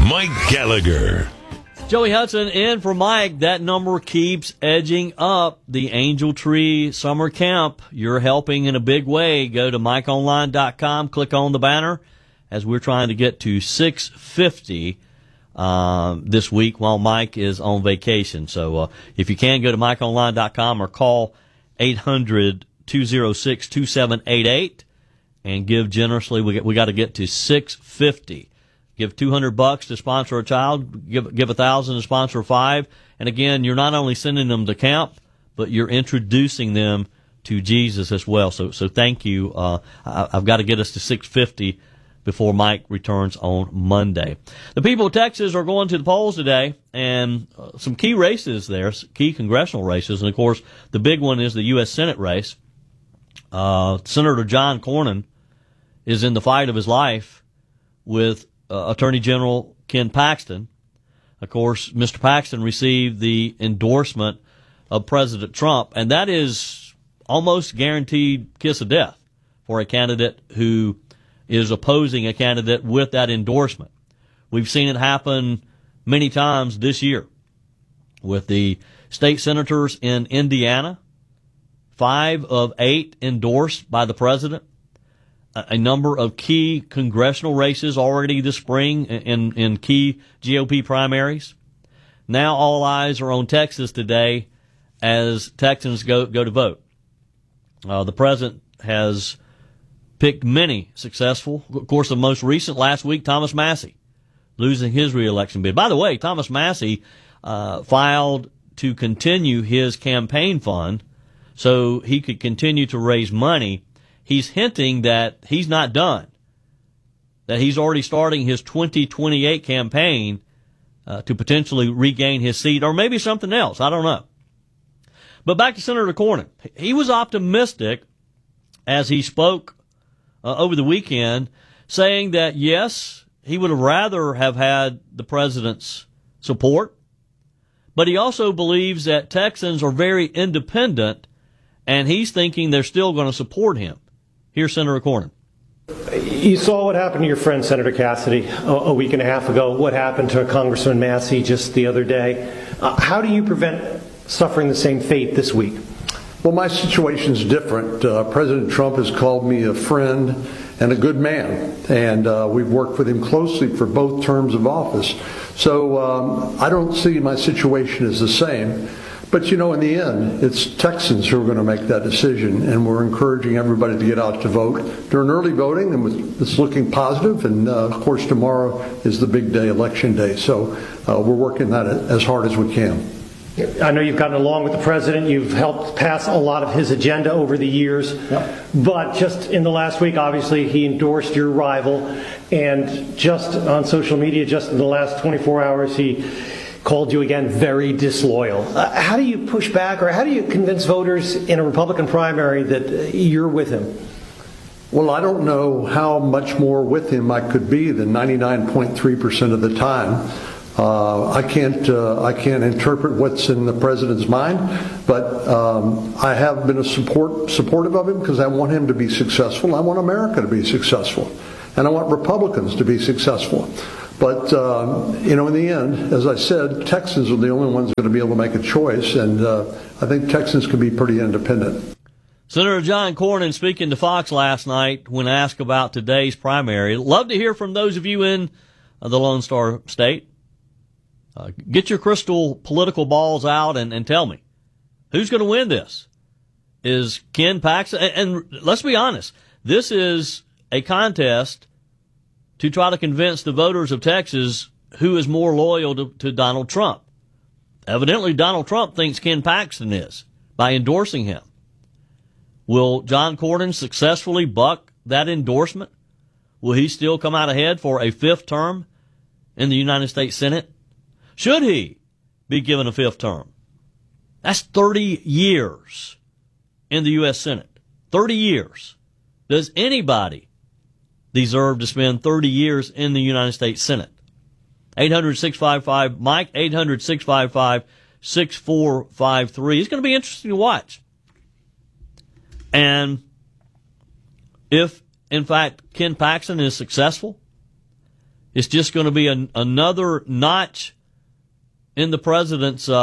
Mike Gallagher. Joey Hudson in for Mike. That number keeps edging up. The Angel Tree Summer Camp. You're helping in a big way. Go to MikeOnline.com. Click on the banner as we're trying to get to 650 this week while Mike is on vacation. So if you can, go to MikeOnline.com or call 800-206-2788 and give generously. We got to get to 650. Give $200 to sponsor a child. Give $1,000 to sponsor 5. And again, you're not only sending them to camp, but you're introducing them to Jesus as well. So thank you. I've got to get us to 650 before Mike returns on Monday. The people of Texas are going to the polls today, and some key races there, key congressional races. And of course, the big one is the U.S. Senate race. Senator John Cornyn is in the fight of his life with Attorney General Ken Paxton. Of course, Mr. Paxton received the endorsement of President Trump, and that is almost guaranteed kiss of death for a candidate who is opposing a candidate with that endorsement. We've seen it happen many times this year with the state senators in Indiana, 5 of 8 endorsed by the president. A number of key congressional races already this spring in key GOP primaries. Now all eyes are on Texas today as Texans go to vote. The president has picked many successful. Of course, the most recent last week, Thomas Massie, losing his reelection bid. By the way, Thomas Massie filed to continue his campaign fund so he could continue to raise money. He's hinting that he's not done, that he's already starting his 2028 campaign to potentially regain his seat, or maybe something else. I don't know. But back to Senator Cornyn. He was optimistic as he spoke over the weekend, saying that, yes, he would have rather have had the president's support, but he also believes that Texans are very independent, and he's thinking they're still going to support him. Here's Senator Cornyn. You saw what happened to your friend Senator Cassidy a week and a half ago, what happened to Congressman Massie just the other day. How do you prevent suffering the same fate this week? Well, my situation's different. President Trump has called me a friend and a good man, and we've worked with him closely for both terms of office. So I don't see my situation as the same. But, in the end, it's Texans who are going to make that decision, and we're encouraging everybody to get out to vote. During early voting, and it's looking positive, and, of course, tomorrow is the big day, Election Day. So we're working that as hard as we can. I know you've gotten along with the president. You've helped pass a lot of his agenda over the years. Yep. But just in the last week, obviously, he endorsed your rival. And just on social media, just in the last 24 hours, he called you again very disloyal. How do you push back, or how do you convince voters in a Republican primary that you're with him? Well, I don't know how much more with him I could be than 99.3% of the time. I can't interpret what's in the president's mind, but I have been supportive of him because I want him to be successful. I want America to be successful, and I want Republicans to be successful. But, in the end, as I said, Texans are the only ones going to be able to make a choice, and I think Texans can be pretty independent. Senator John Cornyn speaking to Fox last night when asked about today's primary. Love to hear from those of you in the Lone Star State. Get your crystal political balls out and tell me, who's going to win this? Is Ken Paxton? And let's be honest, this is a contest to try to convince the voters of Texas who is more loyal to Donald Trump. Evidently, Donald Trump thinks Ken Paxton is by endorsing him. Will John Cornyn successfully buck that endorsement? Will he still come out ahead for a 5th term in the United States Senate? Should he be given a 5th term? That's 30 years in the U.S. Senate. 30 years. Does anybody deserve to spend 30 years in the United States Senate? 800-655-MIKE, 800-655-6453. It's going to be interesting to watch. And if, in fact, Ken Paxton is successful, It's just going to be another notch in the president's in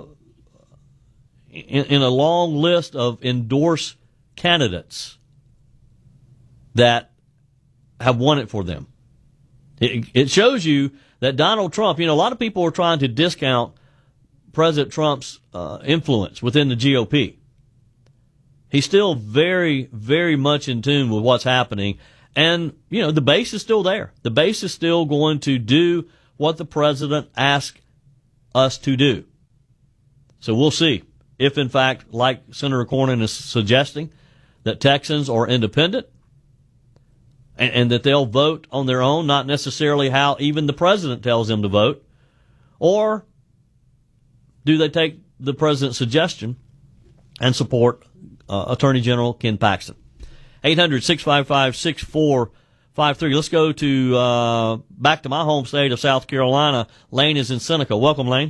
a long list of endorsed candidates that have won it for them. It shows you that Donald Trump, a lot of people are trying to discount President Trump's influence within the GOP. He's still very, very much in tune with what's happening. And, the base is still there. The base is still going to do what the president asked us to do. So we'll see if, in fact, like Senator Cornyn is suggesting, that Texans are independent and that they'll vote on their own, not necessarily how even the president tells them to vote, or do they take the president's suggestion and support Attorney General Ken Paxton? 800-655-6453. Let's go to back to my home state of South Carolina. Lane is in Seneca. Welcome, Lane.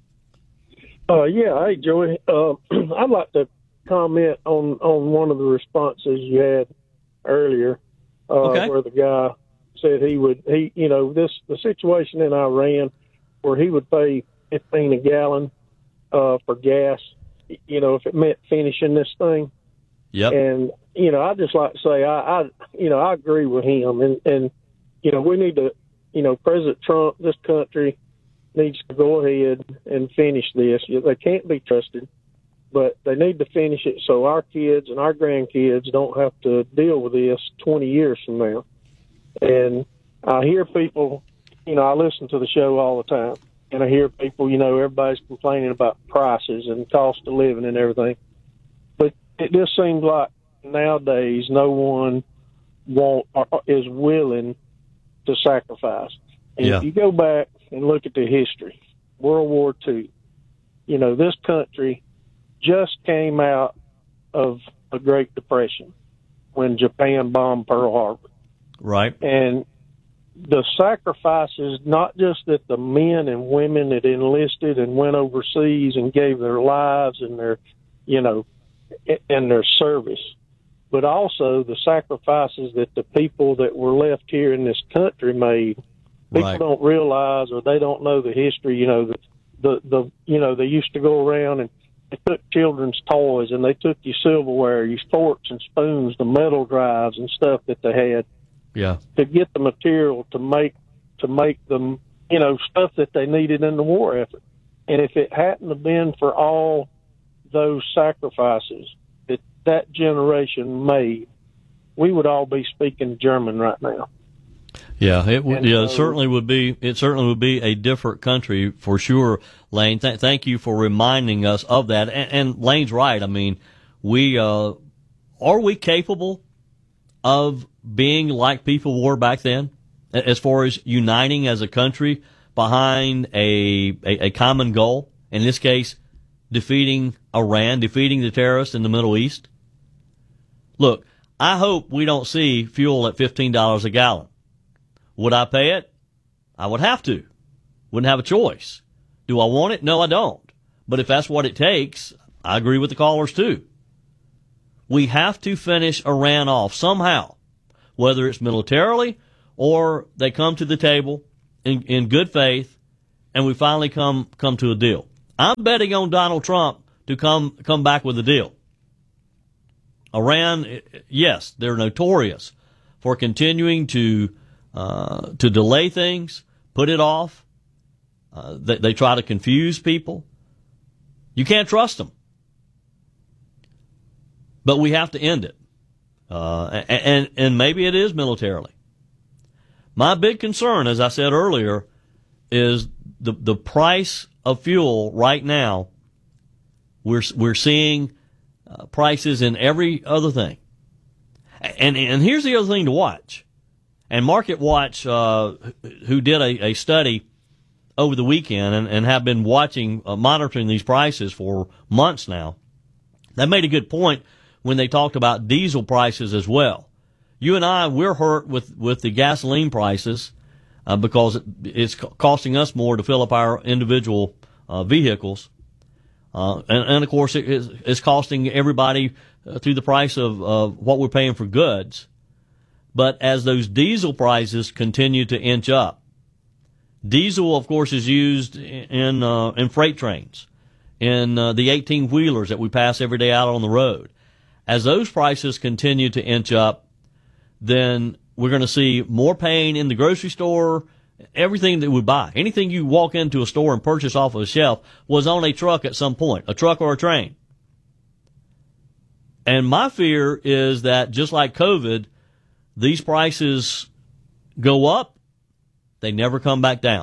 Hey, Joey. I'd like to comment on one of the responses you had earlier, where the guy said the situation in Iran where he would pay $15 a gallon for gas, if it meant finishing this thing. Yep. And, I'd just like to say, I agree with him. And we need to, President Trump, this country needs to go ahead and finish this. They can't be trusted, but they need to finish it so our kids and our grandkids don't have to deal with this 20 years from now. And I hear people, I listen to the show all the time, and I hear people, everybody's complaining about prices and cost of living and everything. But it just seems like nowadays no one is willing to sacrifice. And if you go back and look at the history, World War II, this country just came out of a Great Depression when Japan bombed Pearl Harbor. Right. And the sacrifices, not just that the men and women that enlisted and went overseas and gave their lives and their, and their service, but also the sacrifices that the people that were left here in this country made. People don't realize, or they don't know the history. They used to go around and they took children's toys and they took your silverware, your forks and spoons, the metal drives and stuff that they had. Yeah. To get the material to make them, stuff that they needed in the war effort. And if it hadn't have been for all those sacrifices that generation made, we would all be speaking German right now. Yeah, it certainly would be. It certainly would be a different country for sure, Lane. Thank you for reminding us of that. And Lane's right. I mean, are we capable of being like people were back then, as far as uniting as a country behind a common goal? In this case, defeating Iran, defeating the terrorists in the Middle East. Look, I hope we don't see fuel at $15 a gallon. Would I pay it? I would have to. Wouldn't have a choice. Do I want it? No, I don't. But if that's what it takes, I agree with the callers too. We have to finish Iran off somehow, whether it's militarily or they come to the table in good faith and we finally come to a deal. I'm betting on Donald Trump to come back with a deal. Iran, yes, they're notorious for continuing to delay things, put it off. They try to confuse people. You can't trust them. But we have to end it. And maybe it is militarily. My big concern, as I said earlier, is the price of fuel right now. We're seeing prices in every other thing. And here's the other thing to watch. And Market Watch, who did a study over the weekend and have been monitoring these prices for months now, they made a good point when they talked about diesel prices as well. You and I, we're hurt with the gasoline prices because it's costing us more to fill up our individual vehicles. And of course, it's costing everybody through the price of what we're paying for goods. But as those diesel prices continue to inch up, Diesel, of course, is used in freight trains, in the 18-wheelers that we pass every day out on the road. As those prices continue to inch up, then we're going to see more pain in the grocery store. Everything that we buy, anything you walk into a store and purchase off of a shelf was on a truck at some point, a truck or a train. And my fear is that just like COVID, these prices go up, they never come back down.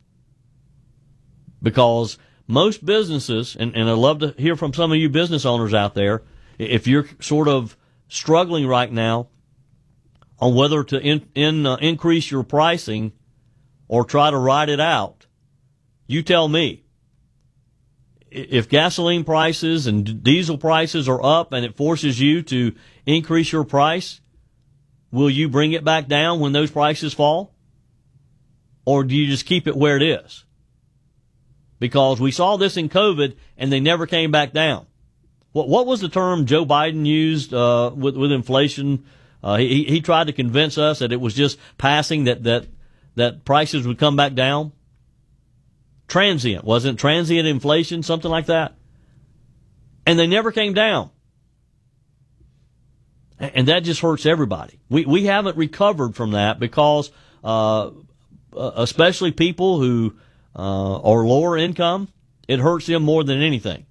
Because most businesses, and I'd love to hear from some of you business owners out there, if you're sort of struggling right now on whether to increase your pricing or try to ride it out, you tell me. If gasoline prices and diesel prices are up and it forces you to increase your price, will you bring it back down when those prices fall? Or do you just keep it where it is? Because we saw this in COVID and they never came back down. What was the term Joe Biden used with inflation? He tried to convince us that it was just passing, that prices would come back down. Transient, wasn't it? Transient inflation, something like that. And they never came down. And that just hurts everybody. We haven't recovered from that because, especially people who are lower income, it hurts them more than anything.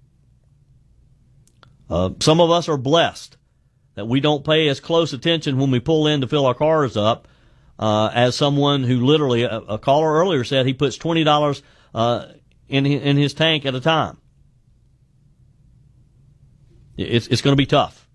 Some of us are blessed that we don't pay as close attention when we pull in to fill our cars up as someone who literally, a caller earlier said he puts $20 in his tank at a time. It's going to be tough.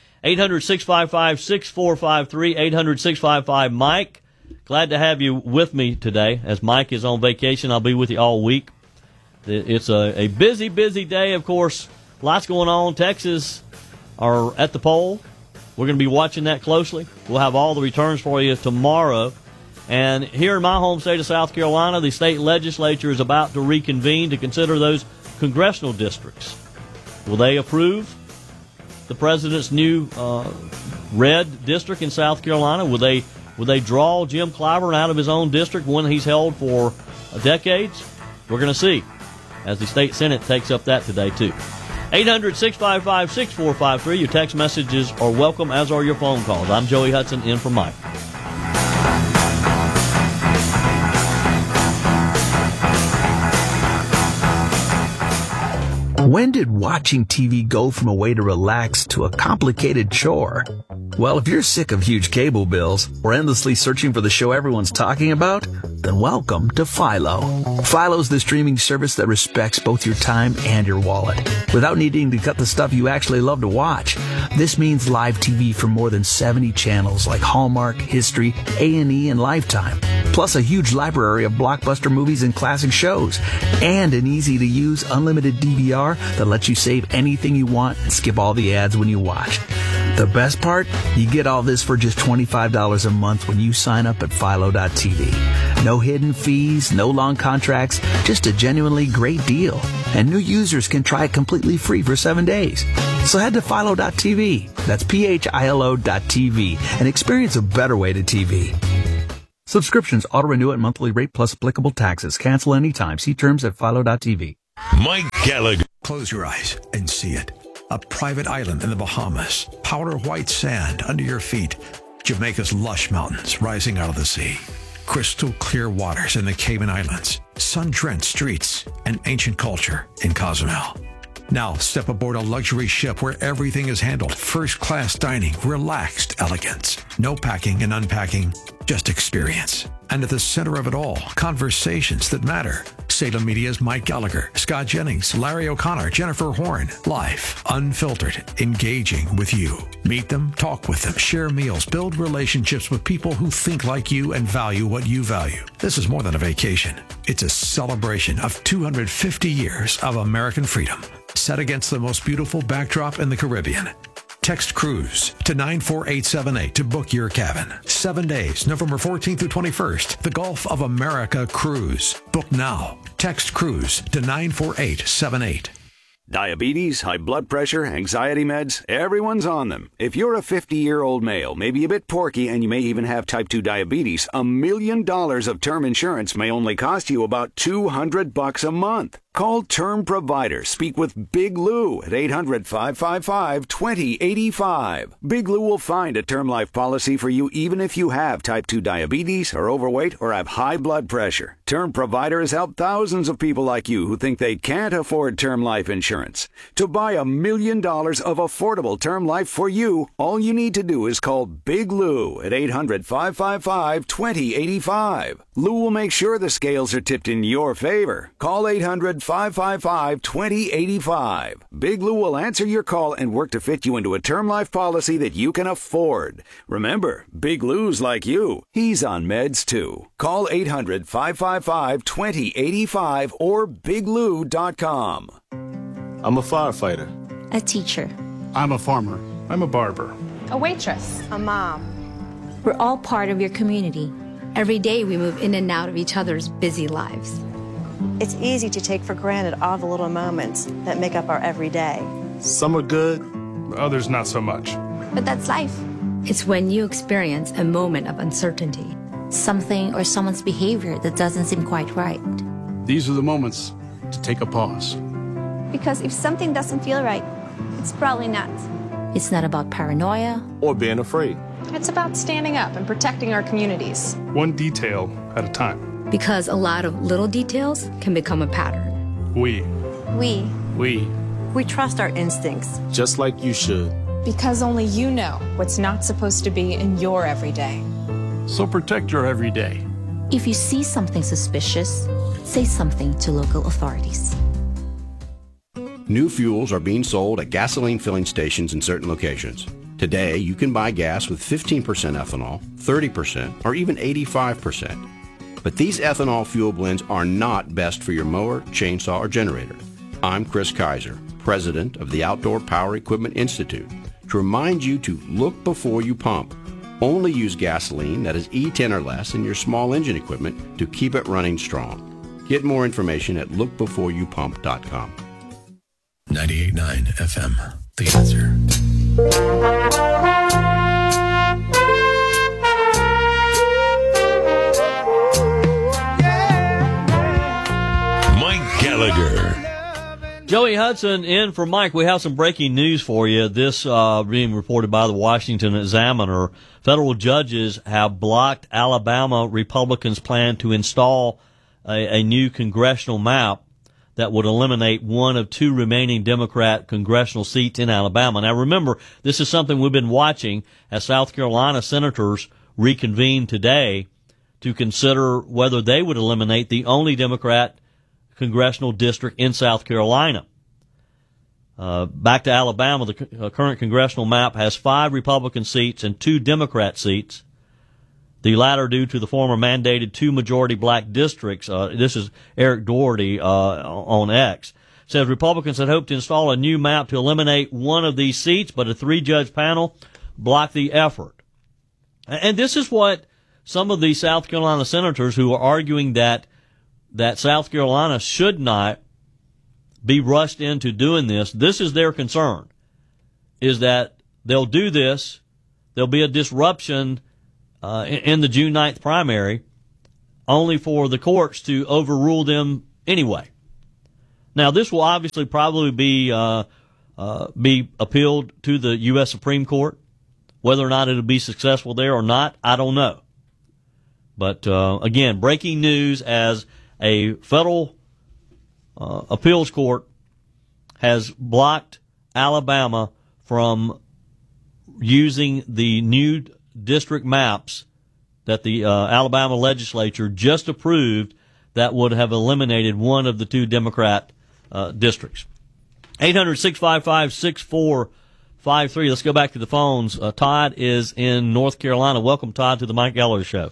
800-655-6453, 800-655-MIKE. Glad to have you with me today. As Mike is on vacation, I'll be with you all week. It's a busy, busy day, of course. Lots going on. Texas are at the poll. We're going to be watching that closely. We'll have all the returns for you tomorrow. And here in my home state of South Carolina, the state legislature is about to reconvene to consider those congressional districts. Will they approve the president's new red district in South Carolina? Will they draw Jim Clyburn out of his own district, one he's held for decades? We're going to see as the state Senate takes up that today, too. 800-655-6453. Your text messages are welcome, as are your phone calls. I'm Joey Hudson, in for Mike. When did watching TV go from a way to relax to a complicated chore? Well, if you're sick of huge cable bills or endlessly searching for the show everyone's talking about, then welcome to Philo. Philo's the streaming service that respects both your time and your wallet, without needing to cut the stuff you actually love to watch. This means live TV from more than 70 channels like Hallmark, History, A&E, and Lifetime, plus a huge library of blockbuster movies and classic shows, and an easy-to-use unlimited DVR that lets you save anything you want and skip all the ads when you watch. The best part? You get all this for just $25 a month when you sign up at Philo.tv. No hidden fees, no long contracts, just a genuinely great deal. And new users can try it completely free for 7 days. So head to Philo.tv, that's Philo.tv, and experience a better way to TV. Subscriptions auto-renew at monthly rate plus applicable taxes. Cancel anytime. See terms at Philo.tv. Mike Gallagher. Close your eyes and see it. A private island in the Bahamas, powder white sand under your feet, Jamaica's lush mountains rising out of the sea, crystal clear waters in the Cayman Islands, sun-drenched streets, and ancient culture in Cozumel. Now step aboard a luxury ship where everything is handled, first-class dining, relaxed elegance, no packing and unpacking, just experience. And at the center of it all, conversations that matter. Salem Media's Mike Gallagher, Scott Jennings, Larry O'Connor, Jennifer Horn. Live, unfiltered, engaging with you. Meet them, talk with them, share meals, build relationships with people who think like you and value what you value. This is more than a vacation. It's a celebration of 250 years of American freedom, set against the most beautiful backdrop in the Caribbean. Text Cruise to 94878 to book your cabin. 7 days, November 14th through 21st. The Gulf of America Cruise. Book now. Text Cruise to 94878. Diabetes, high blood pressure, anxiety meds, everyone's on them. If you're a 50-year-old male, maybe a bit porky, and you may even have type 2 diabetes, $1 million of term insurance may only cost you about $200 a month. Call Term Provider. Speak with Big Lou at 800-555-2085. Big Lou will find a term life policy for you even if you have type 2 diabetes, are overweight, or have high blood pressure. Term Provider has helped thousands of people like you who think they can't afford term life insurance. To buy $1 million of affordable term life for you, all you need to do is call Big Lou at 800-555-2085. Lou will make sure the scales are tipped in your favor. Call 800-555-2085. Big Lou will answer your call and work to fit you into a term life policy that you can afford. Remember, Big Lou's like you. He's on meds too. Call 800-555-2085 or biglou.com. I'm a firefighter. A teacher. I'm a farmer. I'm a barber. A waitress. A mom. We're all part of your community. Every day we move in and out of each other's busy lives. It's easy to take for granted all the little moments that make up our everyday. Some are good, others not so much. But that's life. It's when you experience a moment of uncertainty. Something or someone's behavior that doesn't seem quite right. These are the moments to take a pause. Because if something doesn't feel right, it's probably not. It's not about paranoia or being afraid. It's about standing up and protecting our communities. One detail at a time. Because a lot of little details can become a pattern. We trust our instincts. Just like you should. Because only you know what's not supposed to be in your everyday. So protect your everyday. If you see something suspicious, say something to local authorities. New fuels are being sold at gasoline filling stations in certain locations. Today, you can buy gas with 15% ethanol, 30%, or even 85%. But these ethanol fuel blends are not best for your mower, chainsaw, or generator. I'm Chris Kaiser, president of the Outdoor Power Equipment Institute, to remind you to look before you pump. Only use gasoline that is E10 or less in your small engine equipment to keep it running strong. Get more information at lookbeforeyoupump.com. 98.9 FM, The Answer. Mike Gallagher. Joey Hudson in for Mike. We have some breaking news for you. This being reported by the Washington Examiner. Federal judges have blocked Alabama Republicans' plan to install a new congressional map that would eliminate one of two remaining Democrat congressional seats in Alabama. Now remember, this is something we've been watching as South Carolina senators reconvene today to consider whether they would eliminate the only Democrat congressional district in South Carolina. Back to Alabama, the current congressional map has 5 Republican seats and 2 Democrat seats. The latter due to the former mandated 2 majority black districts. This is Eric Doherty on X. Says Republicans had hoped to install a new map to eliminate one of these seats, but a 3-judge panel blocked the effort. And this is what some of the South Carolina senators who are arguing that South Carolina should not be rushed into doing this. This is their concern, is that they'll do this, there'll be a disruption in the June 9th primary, only for the courts to overrule them anyway. Now, this will obviously probably be appealed to the U.S. Supreme Court. Whether or not it'll be successful there or not, I don't know. But again, breaking news as a federal appeals court has blocked Alabama from using the new district maps that the Alabama legislature just approved that would have eliminated one of the 2 Democrat districts. 800-655-6453. Let's go back to the phones. Todd is in North Carolina. Welcome, Todd, to the Mike Gallagher Show.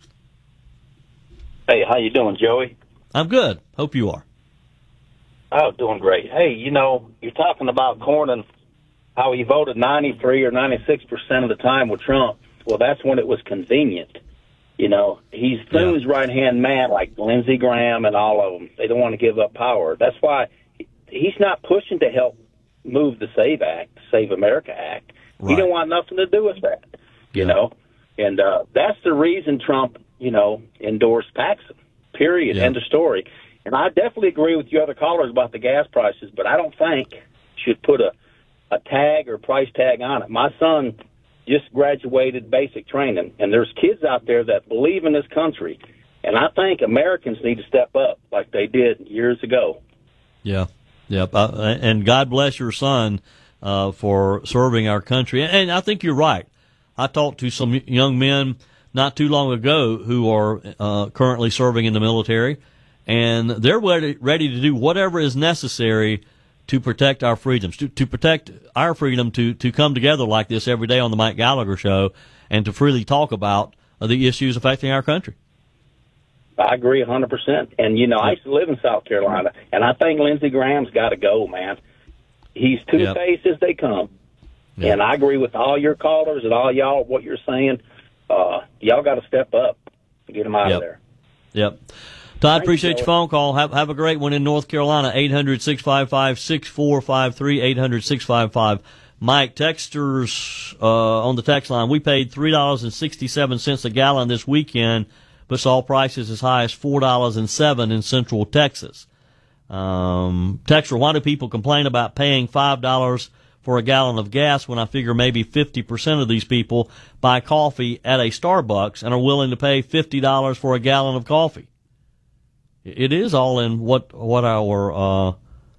Hey, how you doing, Joey? I'm good. Hope you are. Oh, doing great. Hey, you're talking about Cornyn, how he voted 93 or 96% of the time with Trump. Well, that's when it was convenient. He's Thun's right-hand man, like Lindsey Graham and all of them. They don't want to give up power. That's why he's not pushing to help move the Save America Act. Right. He don't want nothing to do with that, you know. And that's the reason Trump, endorsed Paxson, period, end of story. And I definitely agree with you other callers about the gas prices, but I don't think should put a tag or price tag on it. My son just graduated basic training, and there's kids out there that believe in this country, and I think Americans need to step up like they did years ago. Yeah, yep. And God bless your son for serving our country. And I think you're right. I talked to some young men not too long ago who are currently serving in the military, and they're ready to do whatever is necessary to protect our freedoms, to protect our freedom to come together like this every day on the Mike Gallagher Show and to freely talk about the issues affecting our country. I agree 100%. And, I used to live in South Carolina, and I think Lindsey Graham's got to go, man. He's two-faced as they come. Yep. And I agree with all your callers and all y'all, what you're saying. Y'all got to step up and get him out of there. Yep. Todd, appreciate your phone call. Have a great one in North Carolina. 800-655-6453, 800-655. Mike, texters on the text line. We paid $3.67 a gallon this weekend, but saw prices as high as $4.07 in Central Texas. Texter, why do people complain about paying $5 for a gallon of gas when I figure maybe 50% of these people buy coffee at a Starbucks and are willing to pay $50 for a gallon of coffee? It is all in what our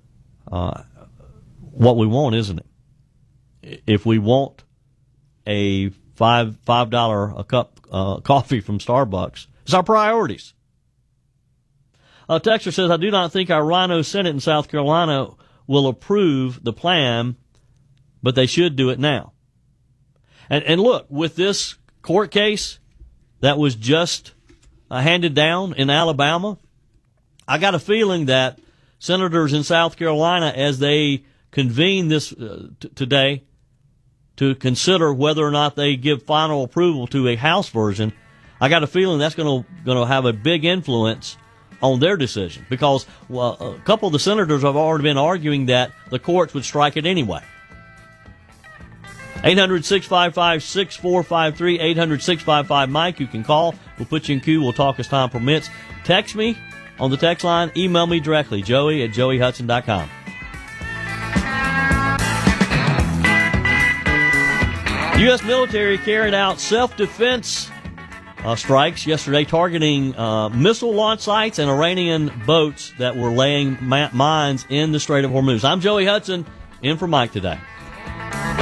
what we want, isn't it? If we want a $5 a cup coffee from Starbucks, it's our priorities. Texter says, I do not think our Rhino Senate in South Carolina will approve the plan, but they should do it now. And look, with this court case that was just handed down in Alabama, I got a feeling that senators in South Carolina, as they convene this today to consider whether or not they give final approval to a House version, I got a feeling that's going to have a big influence on their decision, because a couple of the senators have already been arguing that the courts would strike it anyway. 800-655-6453, 800-655-Mike. You can call. We'll put you in queue. We'll talk as time permits. Text me on the text line. Email me directly, joey@joeyhudson.com. U.S. military carried out self-defense strikes yesterday targeting missile launch sites and Iranian boats that were laying mines in the Strait of Hormuz. I'm Joey Hudson, in for Mike today.